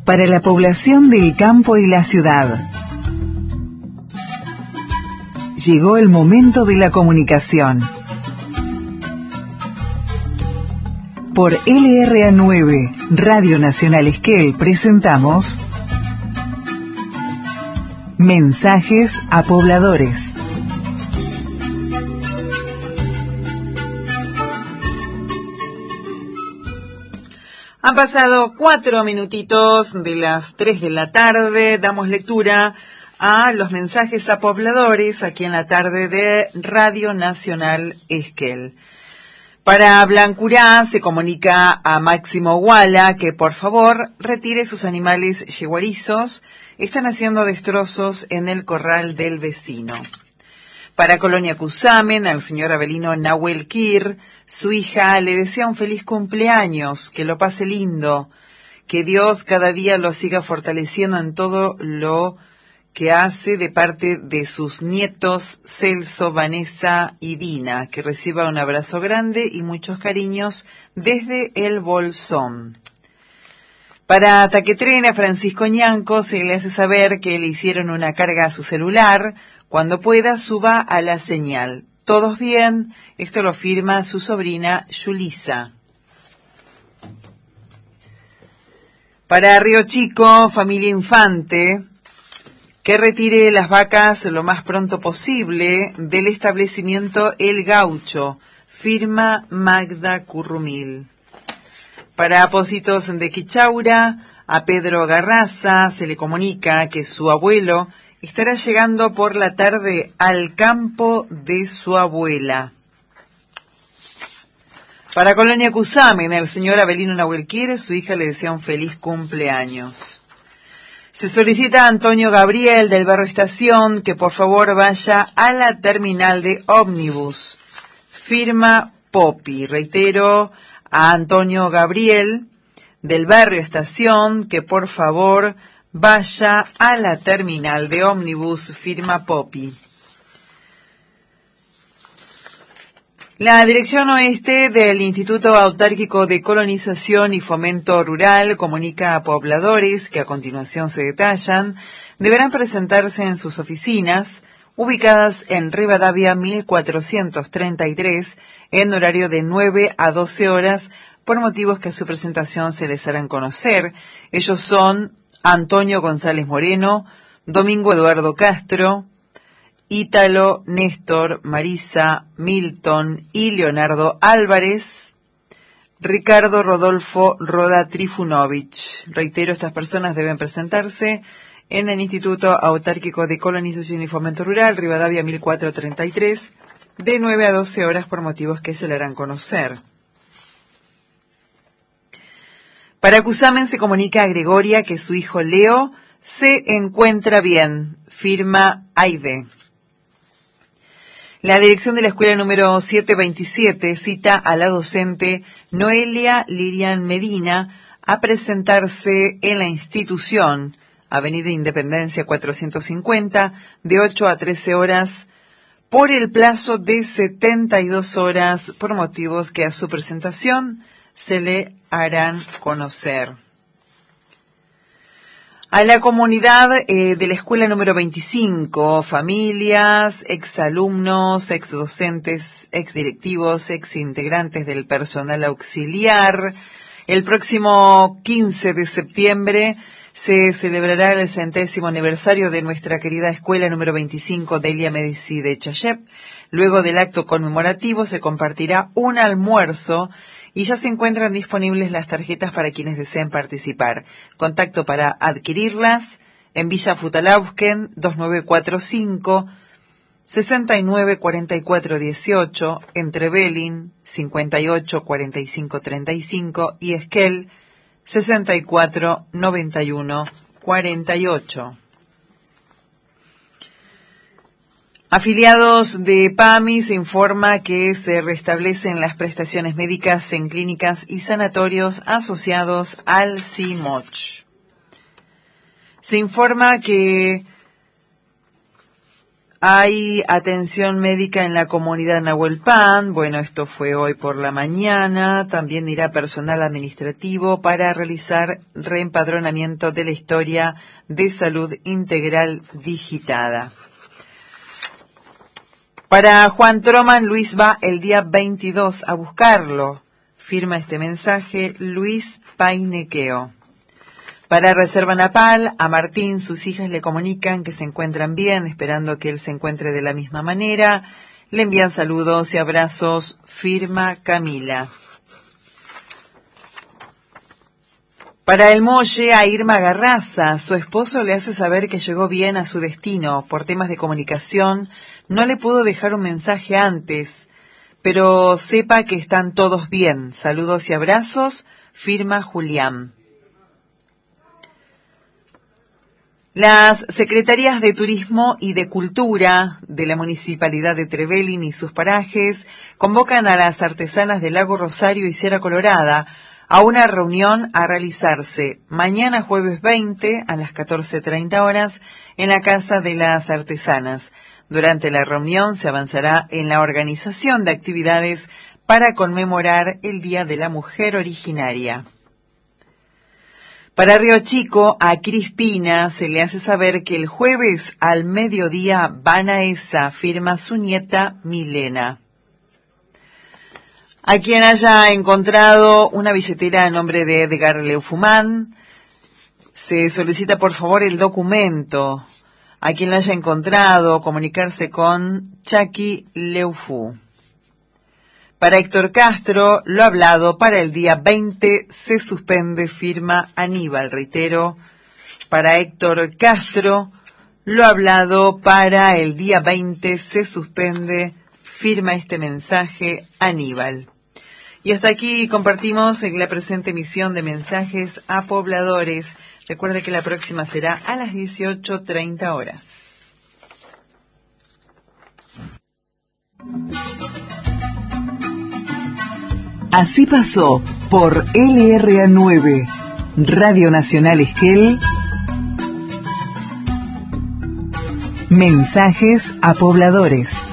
para la población del campo y la ciudad. Llegó el momento de la comunicación. Por LRA9, Radio Nacional Esquel, presentamos Mensajes a Pobladores. Han pasado 4 minutitos de las 3 de la tarde. Damos lectura a los mensajes a pobladores aquí en la tarde de Radio Nacional Esquel. Para Blancurá se comunica a Máximo Guala que por favor retire sus animales yeguarizos. Están haciendo destrozos en el corral del vecino. Para Colonia Cusamen, al señor Abelino Nahuel Kir, su hija le desea un feliz cumpleaños, que lo pase lindo, que Dios cada día lo siga fortaleciendo en todo lo que hace de parte de sus nietos Celso, Vanessa y Dina, que reciba un abrazo grande y muchos cariños desde el Bolsón. Para Taquetrena, Francisco Ñanco se le hace saber que le hicieron una carga a su celular. Cuando pueda, suba a la señal. Todos bien, esto lo firma su sobrina Yulisa. Para Río Chico, familia Infante, que retire las vacas lo más pronto posible del establecimiento El Gaucho, firma Magda Currumil. Para Apósitos de Quichaura, a Pedro Garraza se le comunica que su abuelo estará llegando por la tarde al campo de su abuela. Para Colonia Cusamen, el señor Abelino Nahuel Kir, su hija le desea un feliz cumpleaños. Se solicita a Antonio Gabriel del barrio Estación que por favor vaya a la terminal de ómnibus. Firma Popi. Reitero a Antonio Gabriel del barrio Estación que por favor vaya a la terminal de ómnibus, firma Popi. La Dirección Oeste del Instituto Autárquico de Colonización y Fomento Rural comunica a pobladores que a continuación se detallan, deberán presentarse en sus oficinas, ubicadas en Rivadavia 1433, en horario de 9 a 12 horas, por motivos que a su presentación se les harán conocer. Ellos son Antonio González Moreno, Domingo Eduardo Castro, Ítalo, Néstor, Marisa, Milton y Leonardo Álvarez, Ricardo Rodolfo Roda Trifunovich. Reitero, estas personas deben presentarse en el Instituto Autárquico de Colonización y Fomento Rural, Rivadavia 1433, de 9 a 12 horas por motivos que se le harán conocer. Para Cusamen se comunica a Gregoria que su hijo Leo se encuentra bien, firma Aide. La dirección de la escuela número 727 cita a la docente Noelia Lirian Medina a presentarse en la institución, Avenida Independencia 450, de 8 a 13 horas, por el plazo de 72 horas, por motivos que a su presentación se le harán conocer. A la comunidad de la escuela número 25, familias, exalumnos, exdocentes, exdirectivos, exintegrantes del personal auxiliar, el próximo 15 de septiembre se celebrará el 100º aniversario de nuestra querida escuela número 25 Delia Medici de Chayep. Luego del acto conmemorativo se compartirá un almuerzo y ya se encuentran disponibles las tarjetas para quienes deseen participar. Contacto para adquirirlas en Villa Futalausken 2945 694418, entre Belín 584535 y Esquel 649148. Afiliados de PAMI se informa que se restablecen las prestaciones médicas en clínicas y sanatorios asociados al CIMOCH. Se informa que Hay atención médica en la comunidad Nahuelpan. Bueno, esto fue hoy por la mañana. También irá personal administrativo para realizar reempadronamiento de la historia de salud integral digitada. Para Juan Troman, Luis va el día 22 a buscarlo. Firma este mensaje Luis Painequeo. Para Reserva Napal, a Martín sus hijas le comunican que se encuentran bien, esperando que él se encuentre de la misma manera. Le envían saludos y abrazos. Firma Camila. Para el Molle, a Irma Garraza, su esposo le hace saber que llegó bien a su destino. Por temas de comunicación, no le pudo dejar un mensaje antes, pero sepa que están todos bien. Saludos y abrazos. Firma Julián. Las Secretarías de Turismo y de Cultura de la Municipalidad de Trevelin y sus parajes convocan a las artesanas del Lago Rosario y Sierra Colorada a una reunión a realizarse mañana jueves 20 a las 14:30 horas en la Casa de las Artesanas. Durante la reunión se avanzará en la organización de actividades para conmemorar el Día de la Mujer Originaria. Para Río Chico, a Crispina se le hace saber que el jueves al mediodía van a esa, firma su nieta Milena. A quien haya encontrado una billetera a nombre de Edgar Leufumán, se solicita por favor el documento. A quien lo haya encontrado, comunicarse con Chucky Leufú. Para Héctor Castro, lo hablado para el día 20 se suspende, firma Aníbal. Reitero, para Héctor Castro, lo hablado para el día 20 se suspende, firma este mensaje Aníbal. Y hasta aquí compartimos en la presente emisión de Mensajes a Pobladores. Recuerde que la próxima será a las 18:30 horas. Así pasó por LRA9, Radio Nacional Esquel, Mensajes a Pobladores.